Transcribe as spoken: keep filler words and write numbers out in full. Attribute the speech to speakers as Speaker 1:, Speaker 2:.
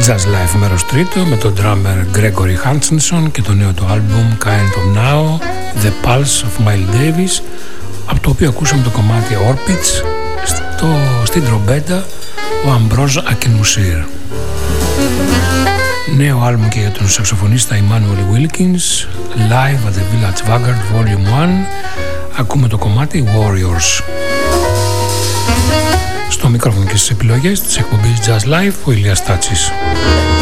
Speaker 1: Jazz Life μέρος τρίτο με τον drummer Gregory Hutchinson και το νέο του άλμπουμ Kind of Now, The Pulse of Miles Davis, από το οποίο ακούσαμε το κομμάτι Orbits, στο, στην τρομπέτα ο Ambrose Akinmusir. Νέο άλμπουμ και για τον σαξοφωνίστα Emmanuel Wilkins, Live at the Village Vanguard Volume ένα, ακούμε το κομμάτι Warriors. Στο μικρόφωνο και στις επιλογές της εκπομπής Jazz Live, ο Ηλίας Τάτσης.